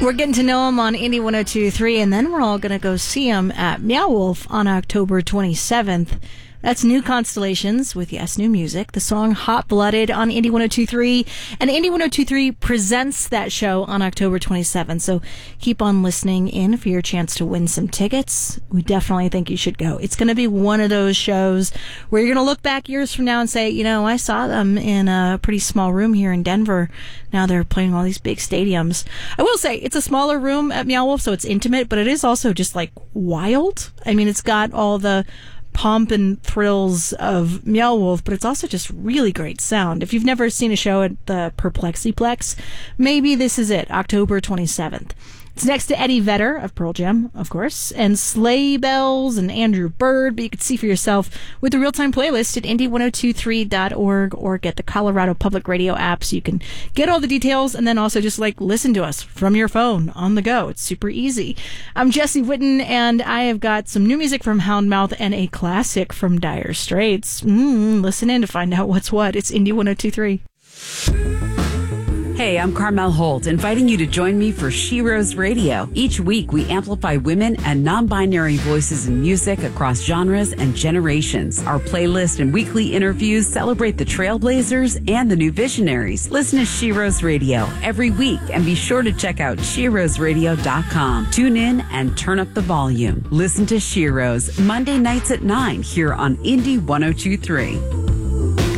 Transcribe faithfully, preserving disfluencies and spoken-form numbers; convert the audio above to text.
We're getting to know him on Indie one oh two point three, and then we're all going to go see him at Meow Wolf on October twenty-seventh. That's New Constellations with, yes, new music. The song Hot Blooded on Indie one oh two point three. And Indie one oh two point three presents that show on October twenty-seventh. So keep on listening in for your chance to win some tickets. We definitely think you should go. It's going to be one of those shows where you're going to look back years from now and say, you know, I saw them in a pretty small room here in Denver. Now they're playing all these big stadiums. I will say it's a smaller room at Meow Wolf, so it's intimate, but it is also just like wild. I mean, it's got all the pomp and thrills of Meow Wolf, but it's also just really great sound. If you've never seen a show at the Perplexiplex, maybe this is it, October twenty-seventh. It's next to Eddie Vedder of Pearl Jam, of course, and Sleigh Bells and Andrew Bird, but you can see for yourself with the real-time playlist at indie one oh two three dot org or get the Colorado Public Radio app so you can get all the details and then also just like listen to us from your phone on the go. It's super easy. I'm Jesse Whitten, and I have got some new music from Houndmouth and a classic from Dire Straits. Mm, listen in to find out what's what. It's Indie one oh two point three. Hey, I'm Carmel Holt, inviting you to join me for She Rose Radio. Each week, we amplify women and non-binary voices in music across genres and generations. Our playlist and weekly interviews celebrate the trailblazers and the new visionaries. Listen to She Rose Radio every week, and be sure to check out she rose radio dot com. Tune in and turn up the volume. Listen to She Rose Monday nights at nine here on Indie one oh two point three.